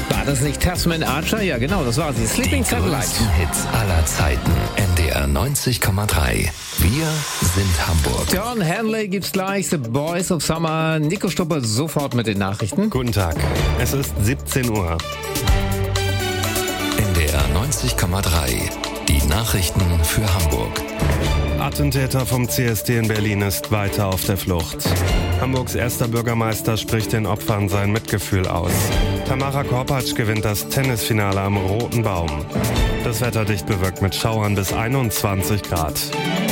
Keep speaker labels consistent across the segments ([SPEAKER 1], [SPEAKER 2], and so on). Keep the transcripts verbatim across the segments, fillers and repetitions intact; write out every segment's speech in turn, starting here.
[SPEAKER 1] War das nicht Tasman Archer? Ja, genau, das war sie. Sleeping Satellite.
[SPEAKER 2] Die größten Hits aller Zeiten. N D R neunzig Komma drei. Wir sind Hamburg.
[SPEAKER 1] John Henley gibt's gleich. The Boys of Summer. Nico Stuppe sofort mit den Nachrichten.
[SPEAKER 3] Guten Tag. Es ist siebzehn Uhr.
[SPEAKER 2] N D R neunzig Komma drei. Die Nachrichten für Hamburg.
[SPEAKER 3] Attentäter vom C S D in Berlin ist weiter auf der Flucht. Hamburgs erster Bürgermeister spricht den Opfern sein Mitgefühl aus. Tamara Korpatsch gewinnt das Tennisfinale am Roten Baum. Das Wetter dicht bewölkt mit Schauern bis einundzwanzig Grad.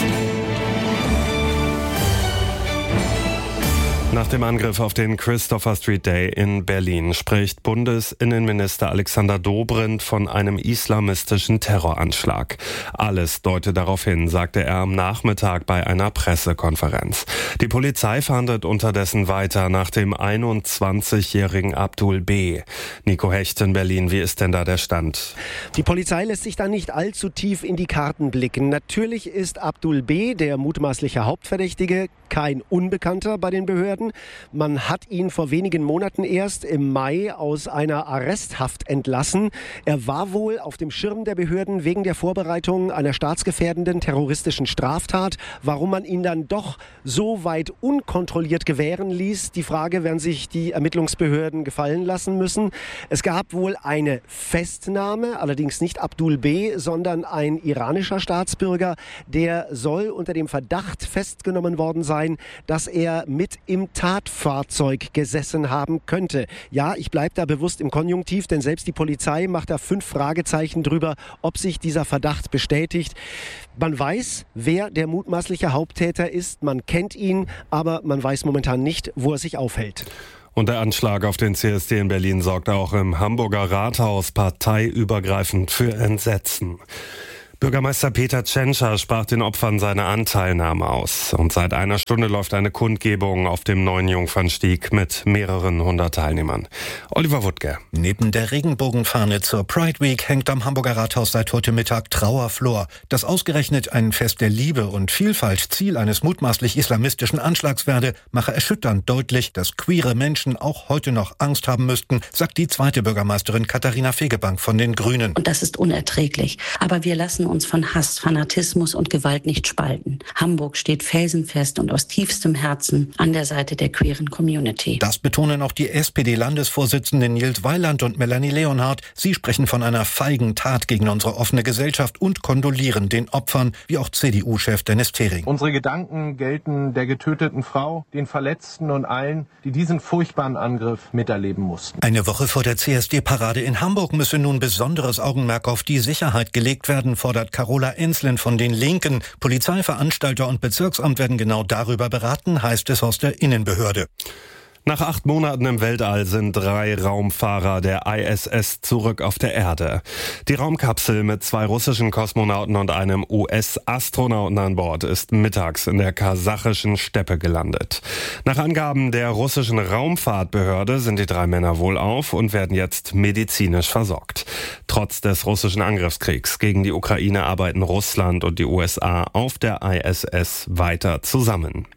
[SPEAKER 3] Nach dem Angriff auf den Christopher Street Day in Berlin spricht Bundesinnenminister Alexander Dobrindt von einem islamistischen Terroranschlag. Alles deutet darauf hin, sagte er am Nachmittag bei einer Pressekonferenz. Die Polizei fahndet unterdessen weiter nach dem einundzwanzigjährigen Abdul B. Nico Hecht in Berlin, wie ist denn da der Stand?
[SPEAKER 4] Die Polizei lässt sich da nicht allzu tief in die Karten blicken. Natürlich ist Abdul B., der mutmaßliche Hauptverdächtige, kein Unbekannter bei den Behörden. Man hat ihn vor wenigen Monaten erst im Mai aus einer Arresthaft entlassen. Er war wohl auf dem Schirm der Behörden wegen der Vorbereitung einer staatsgefährdenden terroristischen Straftat. Warum man ihn dann doch so weit unkontrolliert gewähren ließ, die Frage werden sich die Ermittlungsbehörden gefallen lassen müssen. Es gab wohl eine Festnahme, allerdings nicht Abdul B., sondern ein iranischer Staatsbürger. Der soll unter dem Verdacht festgenommen worden sein, dass er mit im Tatfahrzeug gesessen haben könnte. Ja, ich bleibe da bewusst im Konjunktiv, denn selbst die Polizei macht da fünf Fragezeichen drüber, ob sich dieser Verdacht bestätigt. Man weiß, wer der mutmaßliche Haupttäter ist, man kennt ihn, aber man weiß momentan nicht, wo er sich aufhält.
[SPEAKER 3] Und der Anschlag auf den C S D in Berlin sorgt auch im Hamburger Rathaus parteiübergreifend für Entsetzen. Bürgermeister Peter Tschentscher sprach den Opfern seine Anteilnahme aus. Und seit einer Stunde läuft eine Kundgebung auf dem neuen Jungfernstieg mit mehreren hundert Teilnehmern. Oliver Wuttke.
[SPEAKER 5] Neben der Regenbogenfahne zur Pride Week hängt am Hamburger Rathaus seit heute Mittag Trauerflor. Dass ausgerechnet ein Fest der Liebe und Vielfalt Ziel eines mutmaßlich islamistischen Anschlags werde, mache erschütternd deutlich, dass queere Menschen auch heute noch Angst haben müssten, sagt die zweite Bürgermeisterin Katharina Fegebank von den Grünen.
[SPEAKER 6] Und das ist unerträglich. Aber wir lassen uns von Hass, Fanatismus und Gewalt nicht spalten. Hamburg steht felsenfest und aus tiefstem Herzen an der Seite der queeren Community.
[SPEAKER 5] Das betonen auch die S P D-Landesvorsitzenden Nils Weiland und Melanie Leonhardt. Sie sprechen von einer feigen Tat gegen unsere offene Gesellschaft und kondolieren den Opfern, wie auch C D U-Chef Dennis Thering.
[SPEAKER 7] Unsere Gedanken gelten der getöteten Frau, den Verletzten und allen, die diesen furchtbaren Angriff miterleben mussten.
[SPEAKER 5] Eine Woche vor der C S D-Parade in Hamburg müsse nun besonderes Augenmerk auf die Sicherheit gelegt werden, fordert Carola Enslin von den Linken. Polizei, Veranstalter und Bezirksamt werden genau darüber beraten, heißt es aus der Innenbehörde.
[SPEAKER 3] Nach acht Monaten im Weltall sind drei Raumfahrer der I S S zurück auf der Erde. Die Raumkapsel mit zwei russischen Kosmonauten und einem U S-Astronauten an Bord ist mittags in der kasachischen Steppe gelandet. Nach Angaben der russischen Raumfahrtbehörde sind die drei Männer wohlauf und werden jetzt medizinisch versorgt. Trotz des russischen Angriffskriegs gegen die Ukraine arbeiten Russland und die U S A auf der I S S weiter zusammen.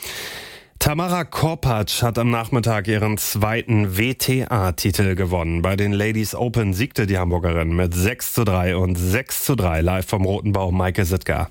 [SPEAKER 3] Tamara Korpatsch hat am Nachmittag ihren zweiten W T A-Titel gewonnen. Bei den Ladies Open siegte die Hamburgerin mit sechs zu drei und sechs zu drei live vom Roten Baum. Maike Sittger.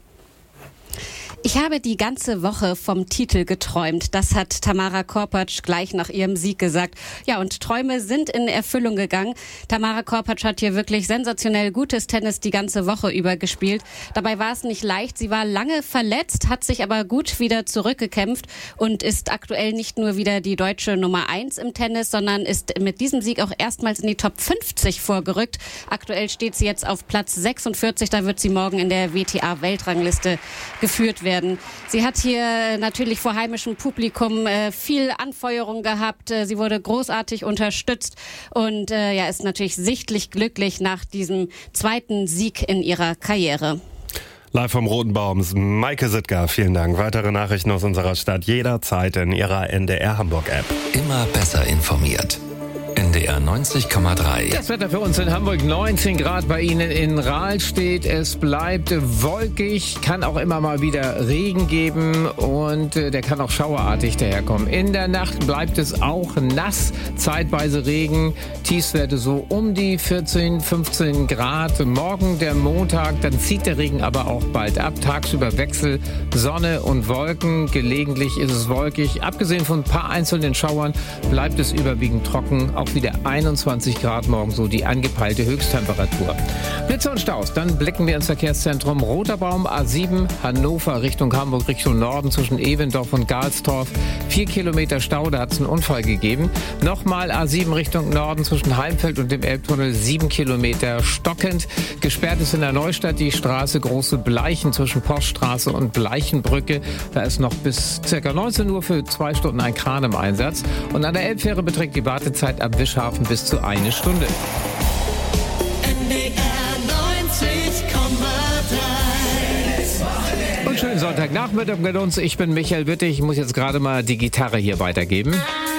[SPEAKER 8] Ich habe die ganze Woche vom Titel geträumt. Das hat Tamara Korpatsch gleich nach ihrem Sieg gesagt. Ja, und Träume sind in Erfüllung gegangen. Tamara Korpatsch hat hier wirklich sensationell gutes Tennis die ganze Woche über gespielt. Dabei war es nicht leicht. Sie war lange verletzt, hat sich aber gut wieder zurückgekämpft und ist aktuell nicht nur wieder die deutsche Nummer eins im Tennis, sondern ist mit diesem Sieg auch erstmals in die Top fünfzig vorgerückt. Aktuell steht sie jetzt auf Platz sechsundvierzig. Da wird sie morgen in der W T A-Weltrangliste geführt werden. Sie hat hier natürlich vor heimischem Publikum äh, viel Anfeuerung gehabt. Äh, sie wurde großartig unterstützt und äh, ja, ist natürlich sichtlich glücklich nach diesem zweiten Sieg in ihrer Karriere.
[SPEAKER 3] Live vom Roten Baum, Maike Sittger, vielen Dank. Weitere Nachrichten aus unserer Stadt jederzeit in Ihrer N D R Hamburg App.
[SPEAKER 2] Immer besser informiert. N N D R neunzig Komma drei.
[SPEAKER 1] Das Wetter für uns in Hamburg, neunzehn Grad bei Ihnen in Rahlstedt. Es bleibt wolkig, kann auch immer mal wieder Regen geben und äh, der kann auch schauerartig daherkommen. In der Nacht bleibt es auch nass, zeitweise Regen, Tiefstwerte so um die vierzehn, fünfzehn Grad. Morgen der Montag, dann zieht der Regen aber auch bald ab. Tagsüber Wechsel, Sonne und Wolken, gelegentlich ist es wolkig. Abgesehen von ein paar einzelnen Schauern bleibt es überwiegend trocken, auch wieder einundzwanzig Grad morgen, so die angepeilte Höchsttemperatur. Blitze und Staus, dann blicken wir ins Verkehrszentrum Roterbaum, A sieben, Hannover Richtung Hamburg, Richtung Norden zwischen Evendorf und Galstorf. Vier Kilometer Stau, da hat es einen Unfall gegeben. Nochmal A sieben Richtung Norden zwischen Heimfeld und dem Elbtunnel, sieben Kilometer stockend. Gesperrt ist in der Neustadt die Straße Große Bleichen zwischen Poststraße und Bleichenbrücke. Da ist noch bis ca. neunzehn Uhr für zwei Stunden ein Kran im Einsatz. Und an der Elbfähre beträgt die Wartezeit am Wischhafen bis zu eine Stunde.
[SPEAKER 9] N D R neunzig Komma drei.
[SPEAKER 1] Und schönen Sonntagnachmittag mit uns. Ich bin Michael Wittig. Ich muss jetzt gerade mal die Gitarre hier weitergeben.